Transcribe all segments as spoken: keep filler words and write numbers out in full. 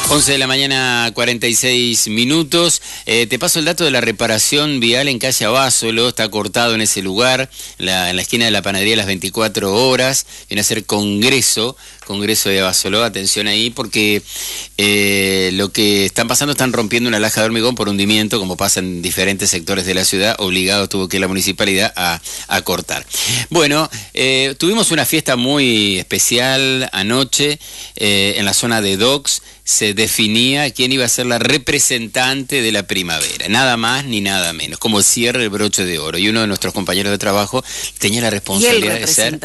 once de la mañana, cuarenta y seis minutos. Eh, te paso el dato de la reparación vial en calle Abasolo. Está cortado en ese lugar, la, en la esquina de la panadería Las veinticuatro horas. Viene a ser Congreso, Congreso de Abasolo. Atención ahí porque eh, lo que están pasando, están rompiendo una laja de hormigón por hundimiento, como pasa en diferentes sectores de la ciudad. Obligado tuvo que ir la municipalidad a, a cortar. Bueno, eh, tuvimos una fiesta muy especial anoche eh, en la zona de Docks. Se definía quién iba a ser la representante de la primavera, nada más ni nada menos, como el cierre del broche de oro. Y uno de nuestros compañeros de trabajo tenía la responsabilidad de ser,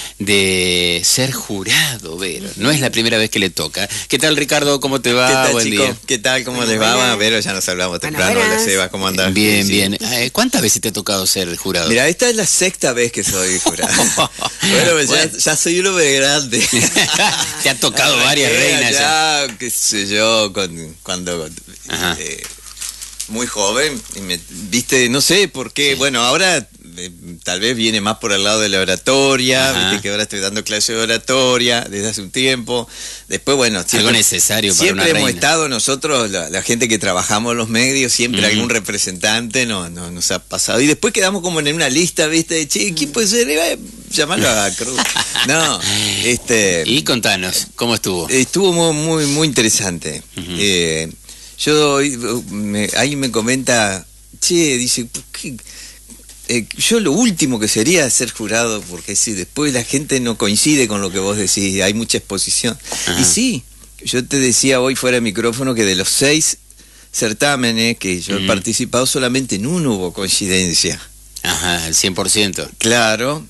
de ser jurado, Vero. No es la primera vez que le toca. ¿Qué tal, Ricardo? ¿Cómo te va? ¿Qué tal, Buen chico? día. ¿Qué tal? ¿Cómo les va? Vero, ya nos hablamos temprano. Hola, Seba, ¿cómo andás? Bien, sí, bien. Sí. Eh, ¿Cuántas veces te ha tocado ser jurado? Mira, esta es la sexta vez que soy jurado. bueno, bueno. Ya, ya soy uno de grande. Te ha tocado varias reinas ya. Ya, qué sé yo. Con, cuando eh, muy joven y me, viste, no sé por qué, sí. Bueno, ahora eh, tal vez viene más por el lado de la oratoria. Ajá. Viste que ahora estoy dando clase de oratoria desde hace un tiempo. Después, bueno, siempre, algo necesario para siempre una hemos reina. estado nosotros, la, la gente que trabajamos en los medios, siempre uh-huh. algún representante no, no, nos ha pasado. Y después quedamos como en una lista, viste, de che, ¿quién puede ser? Eh, llamarlo a Cruz. No, este. Y contanos, ¿cómo estuvo? Estuvo muy, muy, muy interesante. Uh-huh. eh, yo, me, ahí me comenta, che, dice, ¿por qué? Eh, yo lo último que sería es ser jurado, porque si después la gente no coincide con lo que vos decís, hay mucha exposición. Ajá. Y sí, yo te decía hoy fuera de micrófono que de los seis certámenes que yo uh-huh. he participado, solamente en uno hubo coincidencia. Ajá, el cien por ciento. Claro,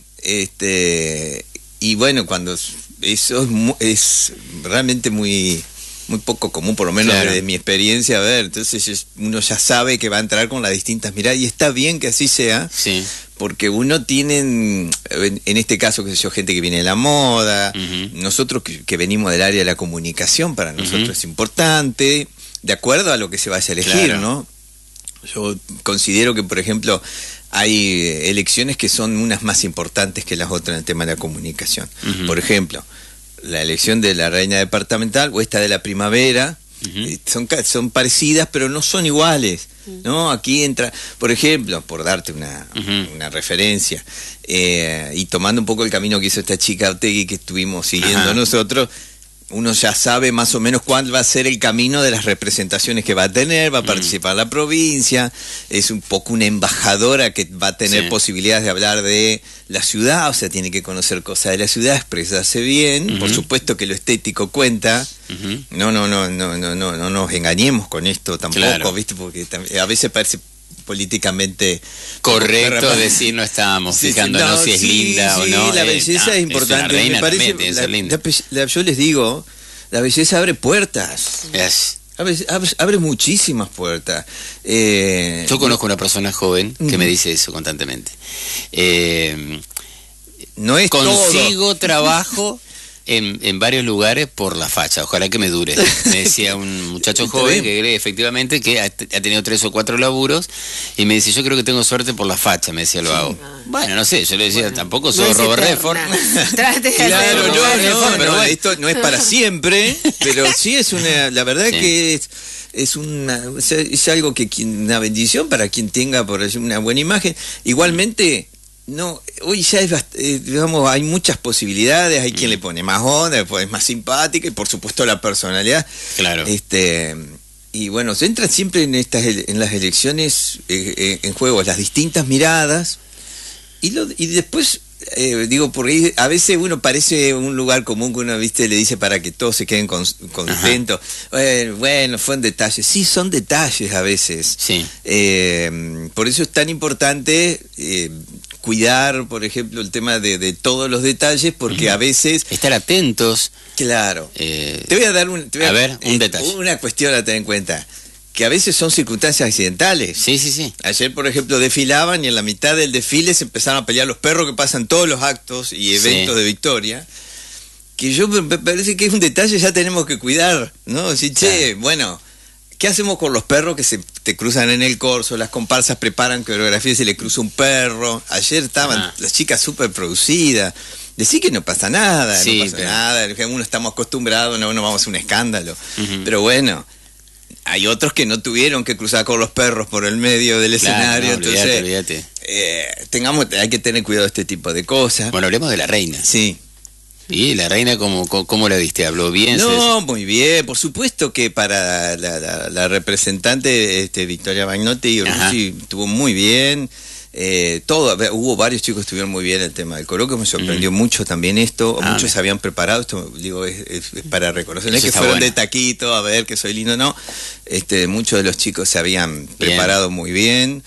este, y bueno, cuando eso es, es realmente muy... muy poco común, por lo menos claro. de mi experiencia, a ver, entonces uno ya sabe que va a entrar con las distintas miradas, y está bien que así sea, sí. porque uno tiene, en, en este caso, qué sé yo, gente que viene de la moda, uh-huh. nosotros que, que venimos del área de la comunicación, para nosotros uh-huh. es importante, de acuerdo a lo que se vaya a elegir, claro. ¿no? Yo considero que, por ejemplo, hay elecciones que son unas más importantes que las otras en el tema de la comunicación. Uh-huh. Por ejemplo, la elección de la reina departamental o esta de la primavera, uh-huh. eh, son, son parecidas pero no son iguales, uh-huh. ¿no? Aquí entra, por ejemplo, por darte una, uh-huh. una referencia, eh, y tomando un poco el camino que hizo esta chica Otegui que estuvimos siguiendo uh-huh. nosotros, uno ya sabe más o menos cuál va a ser el camino de las representaciones que va a tener, va a participar uh-huh. la provincia, es un poco una embajadora que va a tener sí. posibilidades de hablar de la ciudad, o sea, tiene que conocer cosas de la ciudad, expresarse bien, uh-huh. por supuesto que lo estético cuenta, uh-huh. no, no, no, no, no, no, no nos engañemos con esto tampoco, claro. ¿viste? Porque a veces parece políticamente correcto de decir no estábamos sí, fijándonos no, si es sí, linda sí, o no. La belleza eh, es importante. Es me parece, también, la, linda. La, la, yo les digo, la belleza abre puertas. Yes. Abre, abre, abre muchísimas puertas. Eh, yo conozco una persona joven que uh-huh. me dice eso constantemente. Eh, no es consigo todo. trabajo En, en varios lugares por la facha, ojalá que me dure. Me decía un muchacho joven que cree efectivamente que ha, ha tenido tres o cuatro laburos y me dice, yo creo que tengo suerte por la facha, me decía, lo hago. Ah. Bueno, no sé, yo le decía, bueno, tampoco soy no Robert Redford. Trate de claro, no, no, no, pero bueno. Esto no es para siempre, pero sí es una, la verdad sí. que es, es una, es algo que una bendición para quien tenga por una buena imagen. Igualmente, no, hoy ya es, eh, digamos, hay muchas posibilidades, hay quien le pone más onda, pues es más simpática y por supuesto la personalidad. Claro. Este, y bueno, se entra siempre en estas en las elecciones eh, eh, en juego las distintas miradas y lo, y después eh, digo, porque a veces uno parece un lugar común que uno, viste, le dice para que todos se queden con, contentos. Bueno, bueno, fue un detalle. Sí, son detalles a veces. Sí. Eh, por eso es tan importante eh, cuidar, por ejemplo, el tema de, de todos los detalles, porque uh-huh. a veces... estar atentos. Claro. Eh, te voy a dar un... Te voy a, a ver, un eh, detalle. Una cuestión a tener en cuenta. Que a veces son circunstancias accidentales. Sí, sí, sí. Ayer, por ejemplo, desfilaban y en la mitad del desfile se empezaron a pelear los perros que pasan todos los actos y eventos sí. de Victoria. Que yo me parece que es un detalle, ya tenemos que cuidar, ¿no? Decir, che, claro. bueno, ¿qué hacemos con los perros que se te cruzan en el corso? Las comparsas preparan coreografías y se le cruza un perro. Ayer estaban ah. las chicas súper producidas. Decir que no pasa nada, Sí, no pasa pero- nada, que uno estamos acostumbrados, no, no vamos a un escándalo. Ujú. Pero bueno, hay otros que no tuvieron que cruzar con los perros por el medio del Claro, escenario, no, entonces olvídate, olvídate. eh, tengamos, hay que tener cuidado de este tipo de cosas. Bueno, hablemos de la reina. Sí. ¿Y la reina cómo, cómo, cómo la viste? ¿Habló bien? No, muy bien, por supuesto que para la, la- la representante este, Victoria Bagnotti Ajá. sí, estuvo muy bien. Eh, todo, a ver, hubo varios chicos que estuvieron muy bien el tema del coloquio, me sorprendió Mm. mucho también esto, Ah, muchos me- se habían preparado, esto digo, es, es- es para reconocer, no es Eso que está fueron bueno. de taquito a ver que soy lindo, no, este, muchos de los chicos se habían preparado muy bien,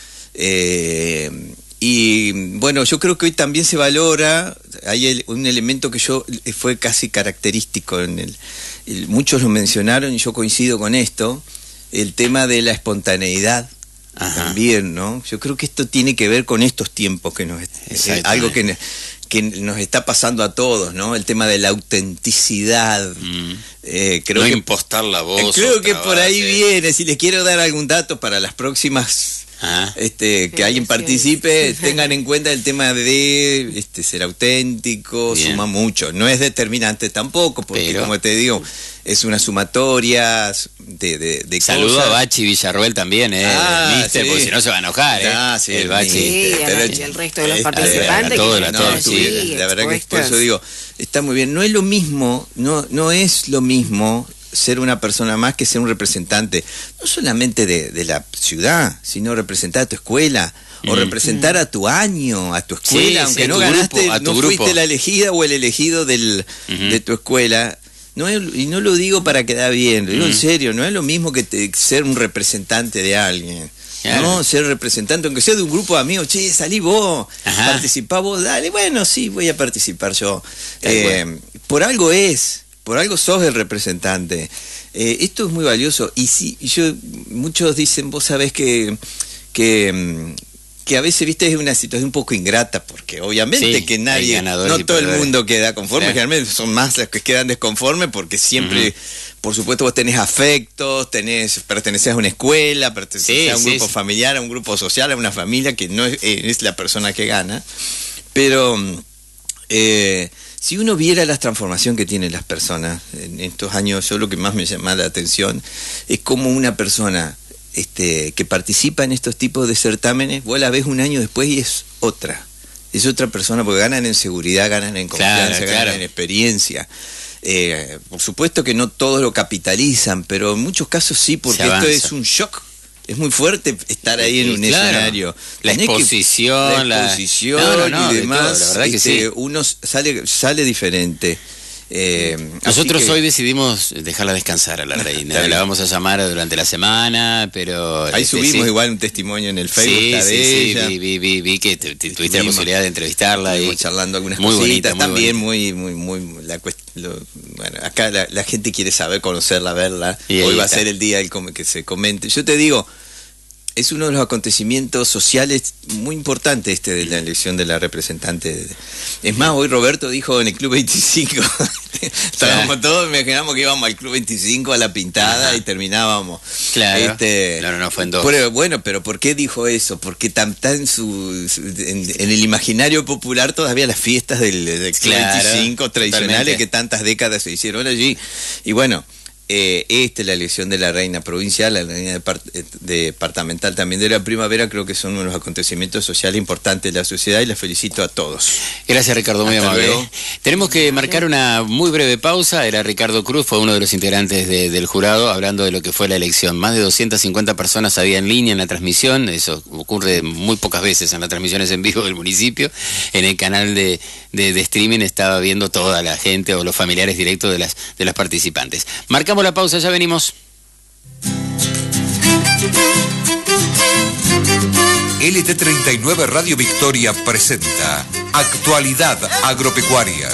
eh, y bueno, yo creo que hoy también se valora, hay el- un elemento que yo fue casi característico en el, el- muchos lo mencionaron y yo coincido con esto, el tema de la espontaneidad. Ajá. También, ¿no? Yo creo que esto tiene que ver con estos tiempos que nos es Exactamente. algo que, que nos está pasando a todos, ¿no? El tema de la autenticidad. Mm. Eh, creo No que impostar la voz. creo o que por ahí trabarse. viene. Si les quiero dar algún dato para las próximas Ah. este, que Sí, alguien sí. participe, tengan en cuenta el tema de este, ser auténtico, Bien. suma mucho. No es determinante tampoco, porque Pero- como te digo, es una sumatoria de, de, de Saludo cosas. a Bachi Villarroel también, ¿eh? Ah, Mister, sí. porque si no se va a enojar, ¿eh? Ah, sí, el Bachi. Sí, y pero- al- y el resto de los eh, participantes. a todos, que a están todos, allí sí, la verdad que por expuestos. eso digo, está muy bien. No es lo mismo, no, no es lo mismo ser una persona más que ser un representante, no solamente de, de la ciudad, sino representar a tu escuela, o Mm. representar a tu año, a tu escuela, Sí, aunque sí, a no tu ganaste, grupo, a tu no grupo. fuiste la elegida o el elegido del, Ujú. de tu escuela. No es- y no lo digo para quedar bien, lo digo en Mm. serio, no es lo mismo que te- ser un representante de alguien. Claro. No, ser representante, aunque sea de un grupo de amigos, che, salí vos, Ajá. participá vos, dale, bueno, sí, voy a participar yo. Tal Eh, por algo es, por algo sos el representante. Eh, esto es muy valioso, y si y yo, muchos dicen, vos sabés que, que, mm, que a veces, viste, es una situación un poco ingrata, porque obviamente Sí, que hay nadie, ganadores no y todo el perdedores. mundo queda conforme, Claro. generalmente son más los que quedan desconformes, porque siempre... Ujú. Por supuesto, vos tenés afectos, tenés, pertenecés a una escuela, pertenecés Sí, a un sí, grupo sí. familiar, a un grupo social, a una familia que no es, eh, es la persona que gana. Pero mm, eh, si uno viera la transformación que tienen las personas en estos años, yo lo que más me llama la atención es cómo una persona este, que participa en estos tipos de certámenes, vos la ves un año después y es otra. Es otra persona porque ganan en seguridad, ganan en confianza, Claro, ganan claro. en experiencia. Eh, por supuesto que no todos lo capitalizan, pero en muchos casos sí, porque Se esto avanza. es un shock. Es muy fuerte estar ahí en Y un claro, escenario. la Tenés que- exposición, la la- exposición No, no, no, y de demás. todo, la verdad que este, sí. Uno sale, sale diferente. Eh, Nosotros así que hoy decidimos dejarla descansar a la reina. Está bien. La vamos a llamar durante la semana, pero... ahí este, subimos sí. igual un testimonio en el Facebook Sí, está sí, de sí, ella. vi, vi, vi, vi que te- te- tuviste la Vimos. posibilidad de entrevistarla. Estuvimos Y charlando algunas muy bonita, cositas, muy también bonita. muy, muy, muy, la cuest- lo- bueno, acá la, la gente quiere saber, conocerla, verla. Y ahí Hoy va está. a ser el día del com- que se comente. Yo te digo, es uno de los acontecimientos sociales muy importantes este de la elección de la representante. Es más, hoy Roberto dijo en el Club veinticinco, estábamos todos, imaginamos que íbamos al Club veinticinco a la pintada. Ajá. Y terminábamos. Claro. Este, No, no, no, fue en dos. pero, bueno, pero ¿por qué dijo eso? Porque tan, está en, su, su- en, en el imaginario popular todavía las fiestas del, del Club Claro, veinticinco tradicionales totalmente. que tantas décadas se hicieron allí. Y bueno, eh, esta es la elección de la reina provincial, la reina depart- eh, departamental también de la primavera, creo que son uno de los acontecimientos sociales importantes de la sociedad y las felicito a todos. Gracias, Ricardo, muy Hasta amable. luego. Tenemos que marcar una muy breve pausa. Era Ricardo Cruz, fue uno de los integrantes de- del jurado, hablando de lo que fue la elección. Más de doscientas cincuenta personas había en línea en la transmisión. Eso ocurre muy pocas veces en las transmisiones en vivo del municipio. En el canal de, de- de streaming estaba viendo toda la gente o los familiares directos de las, de las participantes. Marcamos la pausa, ya venimos. L T treinta y nueve Radio Victoria presenta Actualidad Agropecuaria.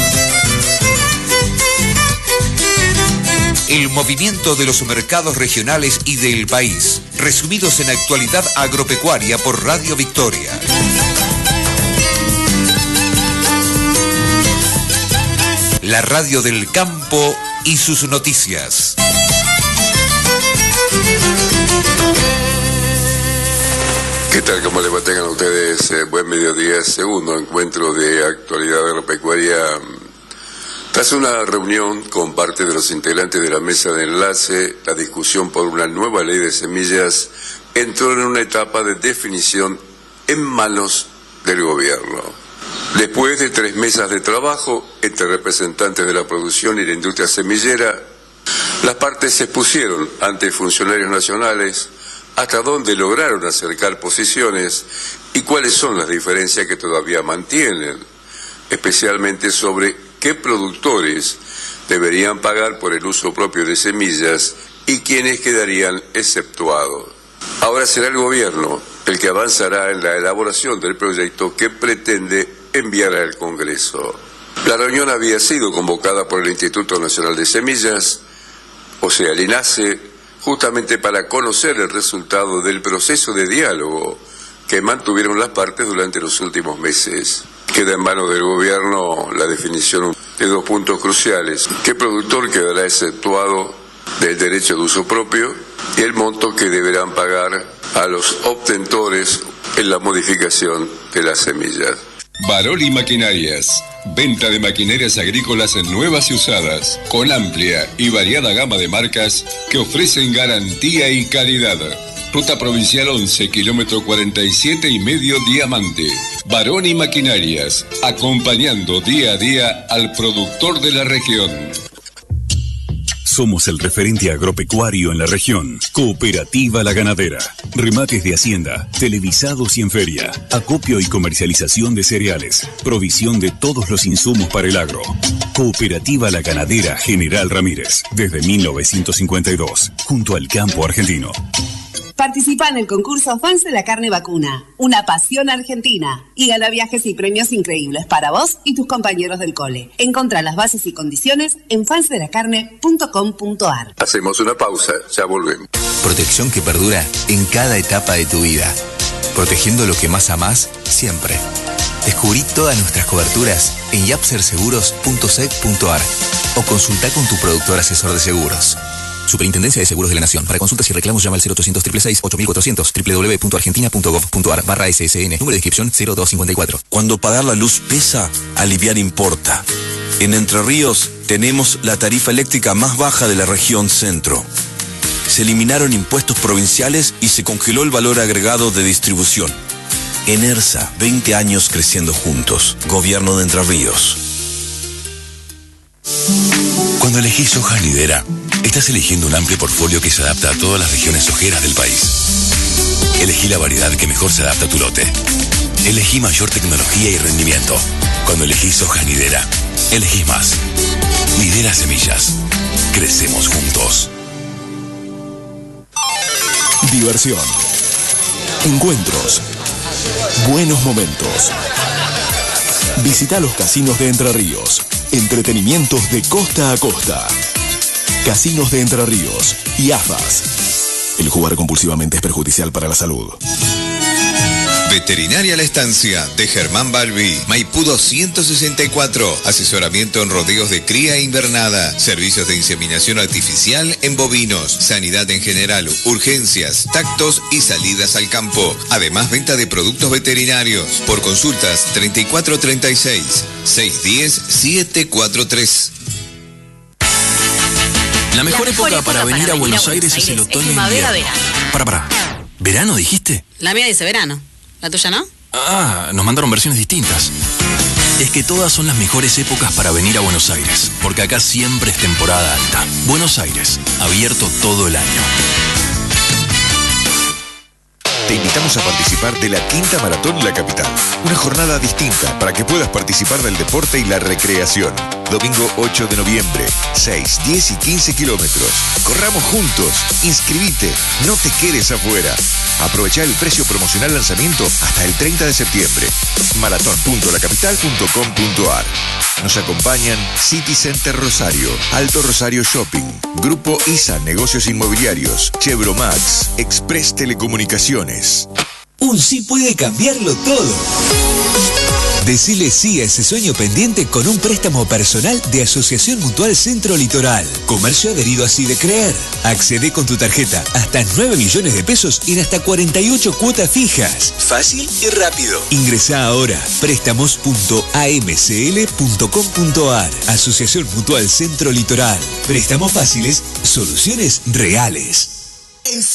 El movimiento de los mercados regionales y del país, resumidos en Actualidad Agropecuaria por Radio Victoria. La radio del campo y sus noticias. ¿Qué tal? ¿Cómo les va? Tengan ustedes eh, buen mediodía, segundo encuentro de actualidad agropecuaria. Tras una reunión con parte de los integrantes de la mesa de enlace, la discusión por una nueva ley de semillas entró en una etapa de definición en manos del gobierno. Después de tres mesas de trabajo entre representantes de la producción y la industria semillera, las partes se expusieron ante funcionarios nacionales hasta dónde lograron acercar posiciones y cuáles son las diferencias que todavía mantienen, especialmente sobre qué productores deberían pagar por el uso propio de semillas y quiénes quedarían exceptuados. Ahora será el gobierno el que avanzará en la elaboración del proyecto que pretende enviar al Congreso. La reunión había sido convocada por el Instituto Nacional de Semillas, o sea, el INASE, justamente para conocer el resultado del proceso de diálogo que mantuvieron las partes durante los últimos meses. Queda en manos del gobierno la definición de dos puntos cruciales: qué productor quedará exceptuado del derecho de uso propio y el monto que deberán pagar a los obtentores en la modificación de las semillas. Baroli Maquinarias. Venta de maquinarias agrícolas nuevas y usadas, con amplia y variada gama de marcas que ofrecen garantía y calidad. Ruta Provincial once, kilómetro cuarenta y siete y medio Diamante. Baroli Maquinarias, acompañando día a día al productor de la región. Somos el referente agropecuario en la región. Cooperativa La Ganadera. Remates de hacienda, televisados y en feria. Acopio y comercialización de cereales. Provisión de todos los insumos para el agro. Cooperativa La Ganadera General Ramírez. Desde mil novecientos cincuenta y dos. Junto al campo argentino. Participa en el concurso Fans de la Carne Vacuna, una pasión argentina, y gana viajes y premios increíbles para vos y tus compañeros del cole. Encontrá las bases y condiciones en fans de la carne punto com punto a r. Hacemos una pausa, ya volvemos. Protección que perdura en cada etapa de tu vida. Protegiendo lo que más amás, siempre. Descubrí todas nuestras coberturas en yapser seguros punto sec punto a r o consultá con tu productor asesor de seguros. Superintendencia de Seguros de la Nación. Para consultas y reclamos llama al cero ochocientos, seiscientos sesenta y seis, ocho mil cuatrocientos, doble u doble u doble u punto argentina punto gov punto a r barra S S N. Número de inscripción cero dos cincuenta y cuatro. Cuando pagar la luz pesa, aliviar importa. En Entre Ríos tenemos la tarifa eléctrica más baja de la región centro. Se eliminaron impuestos provinciales y se congeló el valor agregado de distribución. Enersa, veinte años creciendo juntos. Gobierno de Entre Ríos. Cuando elegís soja Lidera, estás eligiendo un amplio portfolio que se adapta a todas las regiones sojeras del país. Elegí la variedad que mejor se adapta a tu lote. Elegí mayor tecnología y rendimiento. Cuando elegís soja Lidera, elegís más. Lidera Semillas. Crecemos juntos. Diversión. Encuentros. Buenos momentos. Visita los casinos de Entre Ríos. Entretenimientos de costa a costa. Casinos de Entre Ríos y A F A S. El jugar compulsivamente es perjudicial para la salud. Veterinaria La Estancia, de Germán Balbi, Maipú doscientos sesenta y cuatro. Asesoramiento en rodeos de cría e invernada. Servicios de inseminación artificial en bovinos. Sanidad en general, urgencias, tactos y salidas al campo. Además, venta de productos veterinarios. Por consultas treinta y cuatro treinta y seis, seiscientos diez, setecientos cuarenta y tres. La mejor, La mejor época, época para, para venir a Buenos, Buenos Aires, Aires es el otoño e invierno. Verano. Para, para. ¿Verano dijiste? La mía dice verano. ¿La tuya no? Ah, nos mandaron versiones distintas. Es que todas son las mejores épocas para venir a Buenos Aires, porque acá siempre es temporada alta. Buenos Aires, abierto todo el año. Te invitamos a participar de la Quinta Maratón La Capital. Una jornada distinta para que puedas participar del deporte y la recreación. Domingo ocho de noviembre, seis, diez y quince kilómetros. Corramos juntos. Inscribite. No te quedes afuera. Aprovecha el precio promocional lanzamiento hasta el treinta de septiembre. maratón punto la capital punto com punto a r. Nos acompañan City Center Rosario, Alto Rosario Shopping, Grupo I S A Negocios Inmobiliarios, Chevromax, Express Telecomunicaciones. Un sí puede cambiarlo todo. Decile sí a ese sueño pendiente con un préstamo personal de Asociación Mutual Centro Litoral. Comercio adherido a Sí de Creer. Accede con tu tarjeta hasta nueve millones de pesos en hasta cuarenta y ocho cuotas fijas. Fácil y rápido. Ingresá ahora. préstamos punto a m c l punto com punto a r. Asociación Mutual Centro Litoral. Préstamos fáciles, soluciones reales. En